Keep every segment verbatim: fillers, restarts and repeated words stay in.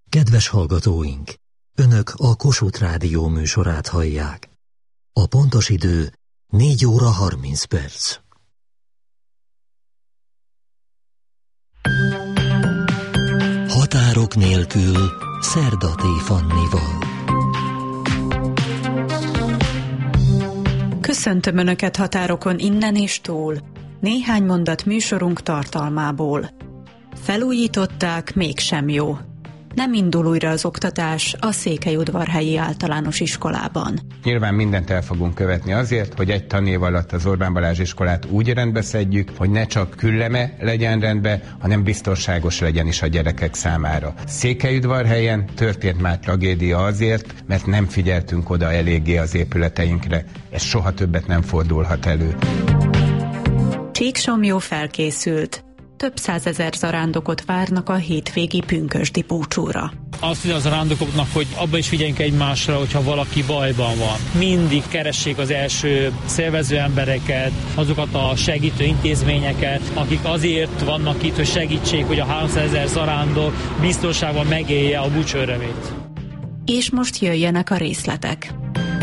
Kedves hallgatóink! Önök a Kossuth Rádió műsorát hallják. A pontos idő négy óra harminc perc. Határok nélkül Szerdaté Fannival. Köszöntöm Önöket határokon innen és túl. Néhány mondat műsorunk tartalmából. Felújították, mégsem jó. Nem indul újra az oktatás a Székelyudvarhelyi Általános Iskolában. Nyilván mindent el fogunk követni azért, hogy egy tanév alatt az Orbán Balázs iskolát úgy rendbe szedjük, hogy ne csak külleme legyen rendbe, hanem biztonságos legyen is a gyerekek számára. Székelyudvarhelyen történt már tragédia azért, mert nem figyeltünk oda eléggé az épületeinkre. Ez soha többet nem fordulhat elő. Csíksomlyó felkészült. Több százezer zarándokot várnak a hétvégi pünkösdi búcsúra. Azt mondja az zarándokoknak, hogy abban is figyeljünk egymásra, hogyha valaki bajban van. Mindig keressék az első szervező embereket, azokat a segítő intézményeket, akik azért vannak itt, hogy segítsék, hogy a háromszázezer zarándok biztonságban megélje a búcsú örömét. És most jöjjenek a részletek.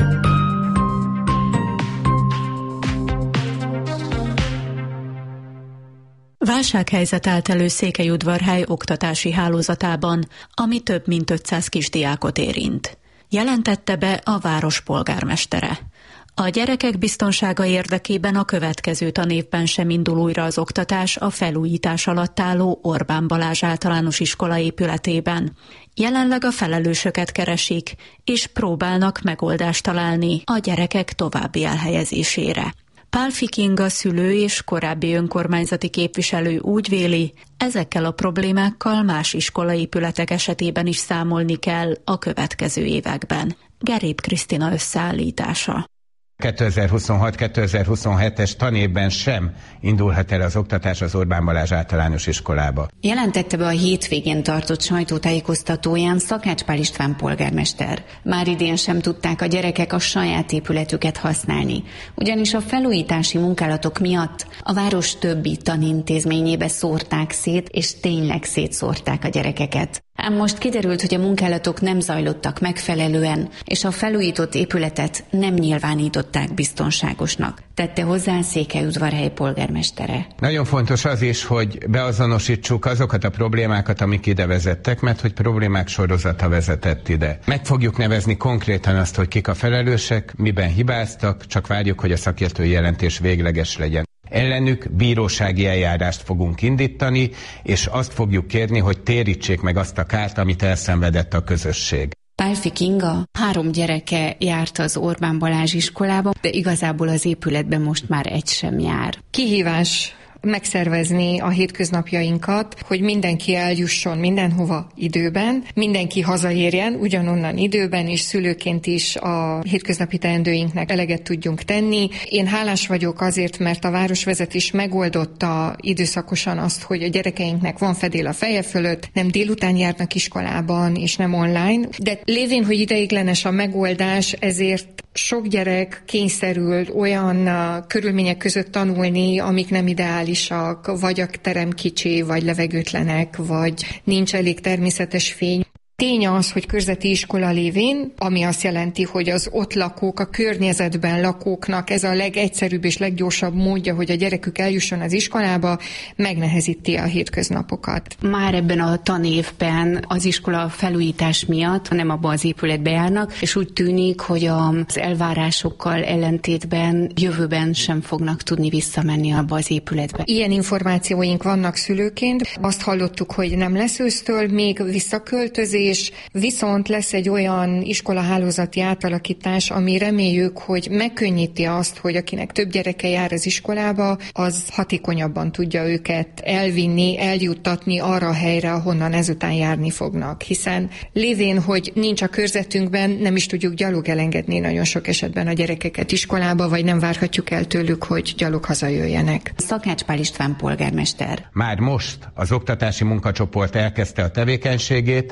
Válsághelyzet állt elő Székelyudvarhely oktatási hálózatában, ami több mint ötszáz kisdiákot érint. Jelentette be a város polgármestere. A gyerekek biztonsága érdekében a következő tanévben sem indul újra az oktatás a felújítás alatt álló Orbán Balázs Általános Iskola épületében. Jelenleg a felelősöket keresik, és próbálnak megoldást találni a gyerekek további elhelyezésére. Pálffy Kinga szülő és korábbi önkormányzati képviselő úgy véli, ezekkel a problémákkal más iskolaépületek esetében is számolni kell a következő években. Geréb Krisztina összeállítása. kétezer-huszonhat kétezer-huszonhetes tanévben sem indulhat el az oktatás az Orbán Balázs Általános Iskolába. Jelentette be a hétvégén tartott sajtótájékoztatóján Szakács Pál István polgármester. Már idén sem tudták a gyerekek a saját épületüket használni, ugyanis a felújítási munkálatok miatt a város többi tanintézményébe szórták szét, és tényleg szétszórták a gyerekeket. Ám most kiderült, hogy a munkálatok nem zajlottak megfelelően, és a felújított épületet nem nyilvánították biztonságosnak, tette hozzá Székelyudvarhely polgármestere. Nagyon fontos az is, hogy beazonosítsuk azokat a problémákat, amik ide vezettek, mert hogy problémák sorozata vezetett ide. Meg fogjuk nevezni konkrétan azt, hogy kik a felelősek, miben hibáztak, csak várjuk, hogy a szakértői jelentés végleges legyen. Ellenük bírósági eljárást fogunk indítani, és azt fogjuk kérni, hogy térítsék meg azt a kárt, amit elszenvedett a közösség. Pálffy Kinga három gyereke járt az Orbán Balázs iskolába, de igazából az épületben most már egy sem jár. Kihívás megszervezni a hétköznapjainkat, hogy mindenki eljusson mindenhova időben, mindenki hazaérjen ugyanonnan időben, és szülőként is a hétköznapi teendőinknek eleget tudjunk tenni. Én hálás vagyok azért, mert a városvezetés megoldotta időszakosan azt, hogy a gyerekeinknek van fedél a feje fölött, nem délután járnak iskolában, és nem online, de lévén, hogy ideiglenes a megoldás, ezért sok gyerek kényszerül olyan körülmények között tanulni, amik nem ideálisak, vagy a terem kicsi, vagy levegőtlenek, vagy nincs elég természetes fény. Tény az, hogy körzeti iskola lévén, ami azt jelenti, hogy az ott lakók, a környezetben lakóknak ez a legegyszerűbb és leggyorsabb módja, hogy a gyerekük eljusson az iskolába, megnehezíti a hétköznapokat. Már ebben a tanévben az iskola felújítás miatt nem abba az épületbe járnak, és úgy tűnik, hogy az elvárásokkal ellentétben jövőben sem fognak tudni visszamenni abba az épületbe. Ilyen információink vannak szülőként. Azt hallottuk, hogy nem lesz ősztől még visszaköltözés, és viszont lesz egy olyan iskolahálózati átalakítás, ami reméljük, hogy megkönnyíti azt, hogy akinek több gyereke jár az iskolába, az hatékonyabban tudja őket elvinni, eljuttatni arra a helyre, ahonnan ezután járni fognak. Hiszen lévén, hogy nincs a körzetünkben, nem is tudjuk gyalog elengedni nagyon sok esetben a gyerekeket iskolába, vagy nem várhatjuk el tőlük, hogy gyalog hazajöjjenek. Szakács Pál István polgármester. Már most az oktatási munkacsoport elkezdte a tevékenységét, és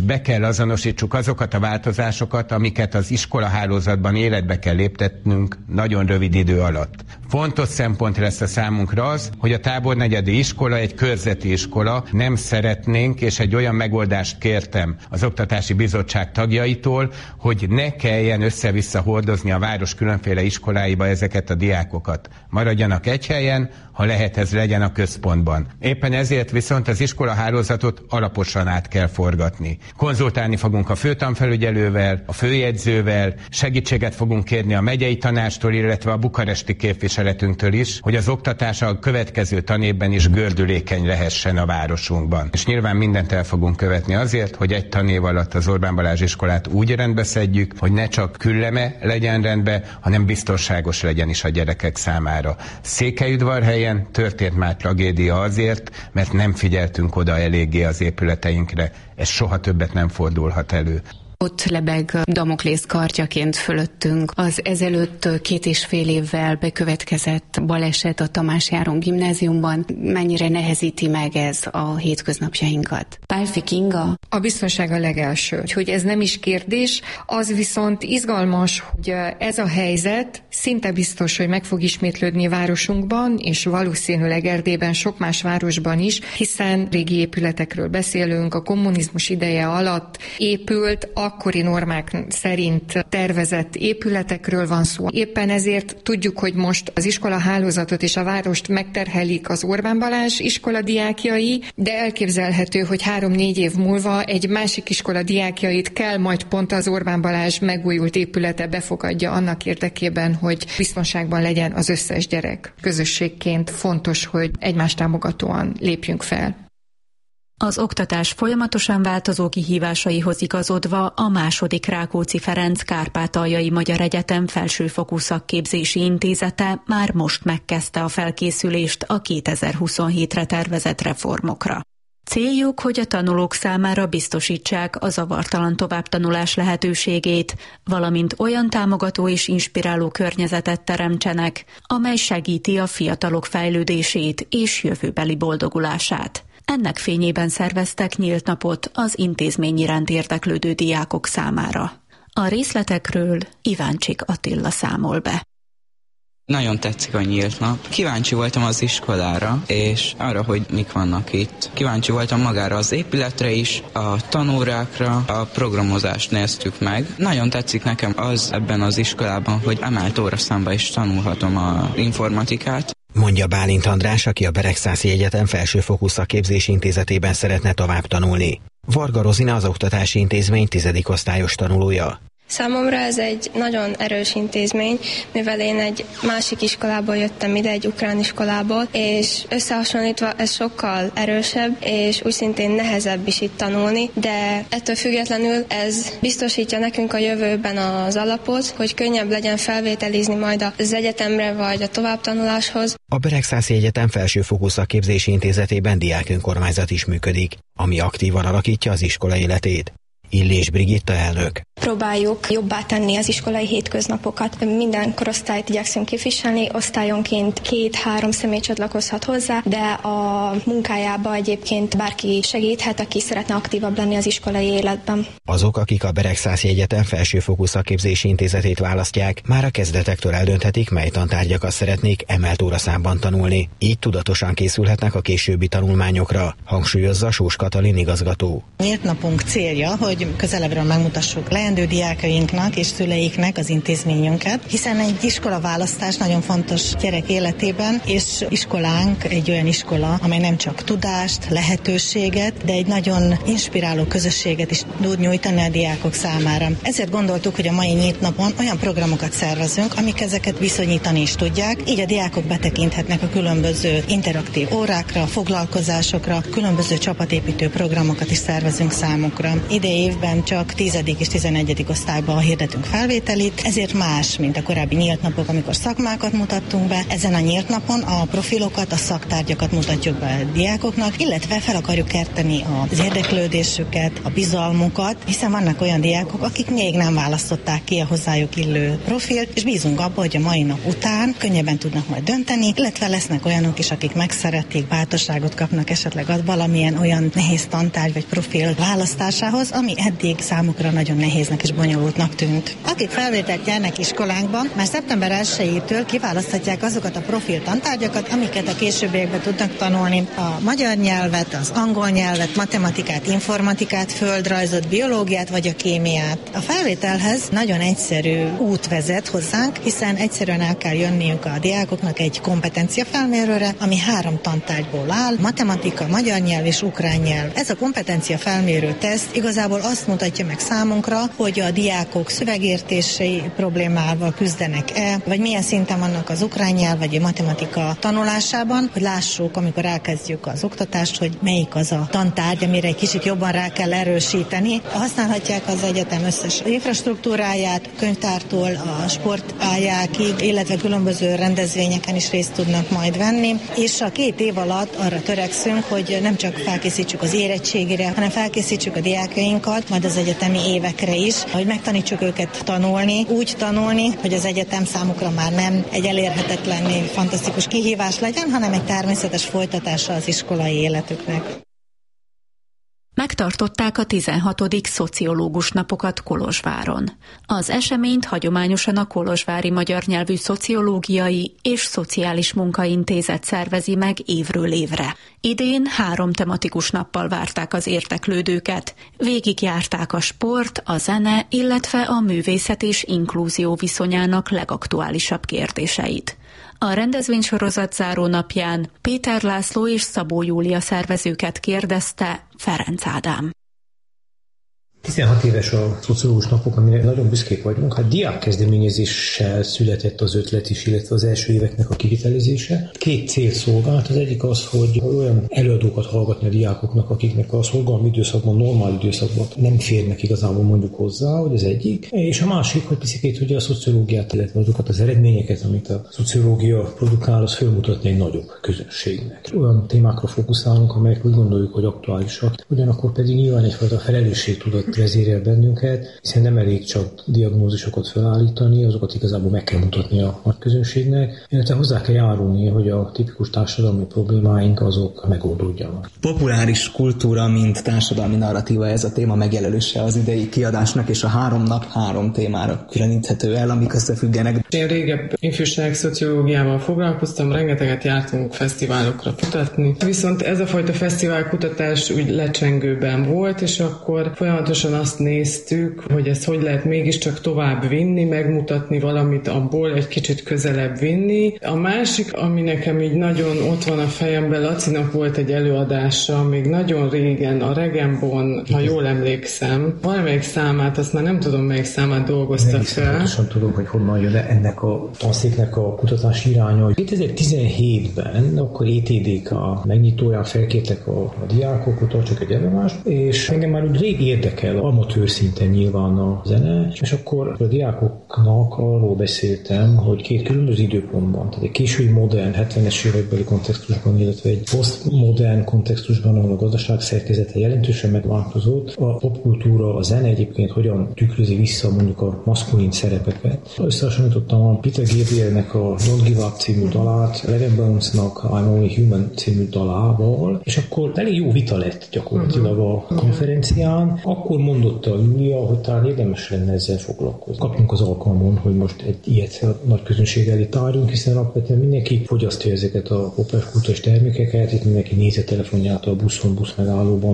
be kell azonosítsuk azokat a változásokat, amiket az iskolahálózatban életbe kell léptetnünk nagyon rövid idő alatt. Fontos szempont lesz a számunkra az, hogy a tábornegyedi iskola egy körzeti iskola, nem szeretnénk, és egy olyan megoldást kértem az Oktatási Bizottság tagjaitól, hogy ne kelljen össze-vissza hordozni a város különféle iskoláiba ezeket a diákokat. Maradjanak egy helyen, ha lehet, ez legyen a központban. Éppen ezért viszont az iskolahálózatot alaposan át kell forgatni. Konzultálni fogunk a főtanfelügyelővel, a főjegyzővel, segítséget fogunk kérni a megyei tanástól, illetve a bukaresti képviseletünktől is, hogy az oktatás a következő tanévben is gördülékeny lehessen a városunkban. És nyilván mindent el fogunk követni azért, hogy egy tanév alatt az Orbán Balázs iskolát úgy rendbe szedjük, hogy ne csak külleme legyen rendbe, hanem biztonságos legyen is a gyerekek számára. Székelyudvarhelyen történt már tragédia azért, mert nem figyeltünk oda eléggé az épületeinkre. Ez soha többet nem fordulhat elő. Ott lebeg Damoklész kardjaként fölöttünk az ezelőtt két és fél évvel bekövetkezett baleset a Tamás Járon gimnáziumban. Mennyire nehezíti meg ez a hétköznapjainkat? Pálfi Kinga? A biztonság a legelső. Hogy ez nem is kérdés, az viszont izgalmas, hogy ez a helyzet szinte biztos, hogy meg fog ismétlődni városunkban, és valószínűleg Erdélyben, sok más városban is, hiszen régi épületekről beszélünk, a kommunizmus ideje alatt épült, akkori normák szerint tervezett épületekről van szó. Éppen ezért tudjuk, hogy most az iskolahálózatot és a várost megterhelik az Orbán Balázs iskola diákjai, de elképzelhető, hogy három-négy év múlva egy másik iskola diákjait kell majd pont az Orbán Balázs megújult épülete befogadja annak érdekében, hogy biztonságban legyen az összes gyerek. Közösségként fontos, hogy egymást támogatóan lépjünk fel. Az oktatás folyamatosan változó kihívásaihoz igazodva a második Rákóczi Ferenc Kárpátaljai Magyar Egyetem Felsőfokú Szakképzési Intézete már most megkezdte a felkészülést a kétezer-huszonhétre tervezett reformokra. Céljuk, hogy a tanulók számára biztosítsák a zavartalan továbbtanulás lehetőségét, valamint olyan támogató és inspiráló környezetet teremtsenek, amely segíti a fiatalok fejlődését és jövőbeli boldogulását. Ennek fényében szerveztek nyílt napot az intézmény iránt érdeklődő diákok számára. A részletekről Iváncsik Attila számol be. Nagyon tetszik a nyílt nap. Kíváncsi voltam az iskolára, és arra, hogy mik vannak itt. Kíváncsi voltam magára az épületre is, a tanórákra, a programozást néztük meg. Nagyon tetszik nekem az ebben az iskolában, hogy emelt óraszámba is tanulhatom az informatikát. Mondja Bálint András, aki a Beregszászi Egyetem Felsőfokú Szakképzési Intézetében szeretne tovább tanulni. Varga Rozina az Oktatási Intézmény tizedik osztályos tanulója. Számomra ez egy nagyon erős intézmény, mivel én egy másik iskolából jöttem ide, egy ukrán iskolából, és összehasonlítva ez sokkal erősebb, és úgy szintén nehezebb is itt tanulni, de ettől függetlenül ez biztosítja nekünk a jövőben az alapot, hogy könnyebb legyen felvételizni majd az egyetemre vagy a továbbtanuláshoz. A Beregszászi Egyetem Felsőfokú Szakképzési Intézetében diákönkormányzat is működik, ami aktívan alakítja az iskola életét. Illés Brigitta elnök. Próbáljuk jobbá tenni az iskolai hétköznapokat. Minden korosztályt igyekszünk képviselni, osztályonként két-három személy csatlakozhat hozzá, de a munkájába egyébként bárki segíthet, aki szeretne aktívabb lenni az iskolai életben. Azok, akik a Beregszászi Egyetem Felsőfokú Szakképzési Intézetét választják, már a kezdetektől eldönthetik, mely tantárgyakat szeretnék emelt óraszámban tanulni. Így tudatosan készülhetnek a későbbi tanulmányokra, hangsúlyozza Sós Katalin igazgató. Nyílt napunk célja, hogy közelebbről megmutassuk leendő diákainknak és szüleiknek az intézményünket, hiszen egy iskola választás nagyon fontos gyerek életében, és iskolánk egy olyan iskola, amely nem csak tudást, lehetőséget, de egy nagyon inspiráló közösséget is tud nyújtani a diákok számára. Ezért gondoltuk, hogy a mai nyílt napon olyan programokat szervezünk, amik ezeket viszonyítani is tudják, így a diákok betekinthetnek a különböző interaktív órákra, foglalkozásokra, különböző csapatépítő programokat is szervezünk számukra. Idei évben csak tizedik és tizenegyedik osztályban hirdetünk felvételit, ezért más, mint a korábbi nyílt napok, amikor szakmákat mutattunk be. Ezen a nyílt napon a profilokat, a szaktárgyakat mutatjuk be a diákoknak, illetve fel akarjuk kerteni az érdeklődésüket, a bizalmukat, hiszen vannak olyan diákok, akik még nem választották ki a hozzájuk illő profilt, és bízunk abba, hogy a mai nap után könnyebben tudnak majd dönteni, illetve lesznek olyanok is, akik megszerették, bátorságot kapnak esetleg az valamilyen olyan nehéz tantárgy vagy profil választásához, ami ami eddig számukra nagyon nehéznek és bonyolultnak tűnt. Akik felvételt nyernek iskolánkba, már szeptember elsejétől kiválaszthatják azokat a profil tantárgyakat, amiket a későbbiekben tudnak tanulni. A magyar nyelvet, az angol nyelvet, matematikát, informatikát, földrajzot, biológiát vagy a kémiát. A felvételhez nagyon egyszerű út vezet hozzánk, hiszen egyszerűen el kell jönniük a diákoknak egy kompetenciafelmérőre, ami három tantárgyból áll, matematika, magyar nyelv és ukrán nyelv. Ez a kompetenciafelmérő teszt igazából azt mutatja meg számunkra, hogy a diákok szövegértési problémával küzdenek-e, vagy milyen szinten vannak az ukrán nyelv vagy a matematika tanulásában, hogy lássuk, amikor elkezdjük az oktatást, hogy melyik az a tantárgy, amire egy kicsit jobban rá kell erősíteni. Használhatják az egyetem összes infrastruktúráját, könyvtártól a sportpályákig, illetve különböző rendezvényeken is részt tudnak majd venni, és a két év alatt arra törekszünk, hogy nem csak felkészítsük az érettségére, hanem felkészítsük a diákjainkat, majd az egyetemi évekre is, hogy megtanítsuk őket tanulni, úgy tanulni, hogy az egyetem számukra már nem egy elérhetetlen, fantasztikus kihívás legyen, hanem egy természetes folytatása az iskolai életüknek. Megtartották a tizenhatodik szociológus napokat Kolozsváron. Az eseményt hagyományosan a Kolozsvári Magyar Nyelvű Szociológiai és Szociális Munkaintézet szervezi meg évről évre. Idén három tematikus nappal várták az érdeklődőket. Végigjárták a sport, a zene, illetve a művészet és inklúzió viszonyának legaktuálisabb kérdéseit. A rendezvénysorozat záró napján Péter László és Szabó Júlia szervezőket kérdezte Ferenc Ádám. tizenhat éves a szociológus napok, amire nagyon büszkék vagyunk. Hát diákkezdeményezéssel született az ötlet is, illetve az első éveknek a kivitelezése. Két cél szolgált. Az egyik az, hogy olyan előadókat hallgatni a diákoknak, akiknek a szolgalmi időszakban, normál időszakban nem férnek igazából mondjuk hozzá, hogy az egyik. És a másik, hogy picit ugye a szociológiát, illetve azokat az eredményeket, amit a szociológia produkál, az fölmutatni egy nagyobb közönségnek. Olyan témákra fókuszálunk, amelyek úgy gondoljuk, hogy aktuálisak. Ugyanakkor pedig nyilván egyfajta felelősségtudat vezérel bennünket, hiszen nem elég csak diagnózisokat felállítani, azokat igazából meg kell mutatni a nagy közönségnek, illetve hozzá kell járulni, hogy a tipikus társadalmi problémáink azok megoldódjanak. Populáris kultúra, mint társadalmi narratíva, ez a téma megjelölése az idei kiadásnak, és a három nap három témára különíthető el, amik összefüggenek. Én régebb ifjúság szociológiával foglalkoztam, rengeteget jártunk fesztiválokra kutatni, viszont ez a fajta fesztiválkutatás úgy lecsengőben volt, és akkor folyamatosan azt néztük, hogy ezt hogy lehet mégiscsak tovább vinni, megmutatni valamit abból, egy kicsit közelebb vinni. A másik, ami nekem így nagyon ott van a fejemben, Lacinak volt egy előadása, még nagyon régen, a Regembon, ha jól emlékszem, valamelyik számát, azt már nem tudom, melyik számát dolgozta fel. Pontosan tudom, hogy honnan jön ennek a tanszéknek a kutatási iránya. kétezer-tizenhétben, akkor é té dé ká megnyitóján felkértek a, a diákok, tartsak egy előadást, és engem már úgy rég érdekel amatőr szinten nyilván a zene, és akkor a diákoknak arról beszéltem, hogy két különböző időpontban, tehát egy késői modern, hetvenes évekbeli kontextusban, illetve egy posztmodern kontextusban, ahol a gazdaság szerkezete jelentősen megváltozott, a popkultúra, a zene egyébként hogyan tükrözi vissza mondjuk a maszkulin szerepeket. Összehasonlítottam a Peter Gabrielnek a Don't Give Up című dalát, Leonard Bones-nak I'm Only Human című dalával, és akkor elég jó vita lett gyakorlatilag a konferencián. Akkor mondotta a Júlia, hogy talán érdemes lenne ezzel foglalkozni. Kapjunk az alkalmon, hogy most egy ilyet a nagy közönség elé tárjunk, hiszen alapvetően mindenki fogyasztja ezeket a popkultúrás termékeket, itt mindenki nézi a telefonját a buszon, busz megállóban,